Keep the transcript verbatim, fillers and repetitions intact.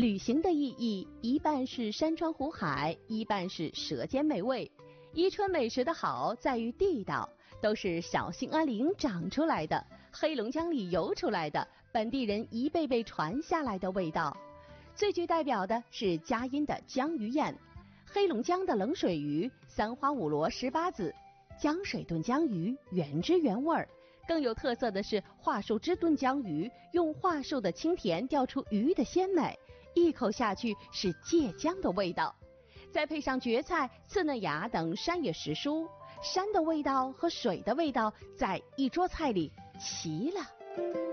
旅行的意义，一半是山川湖海，一半是舌尖美味。宜春美食的好在于地道，都是小兴安岭长出来的，黑龙江里游出来的，本地人一辈辈传下来的味道。最具代表的是佳音的江鱼宴，黑龙江的冷水鱼，三花五罗十八子，江水炖江鱼，原汁原味儿。更有特色的是桦树汁炖江鱼，用桦树的清甜调出鱼的鲜美，一口下去是芥姜的味道，再配上蕨菜、刺嫩芽等山野时蔬，山的味道和水的味道在一桌菜里齐了。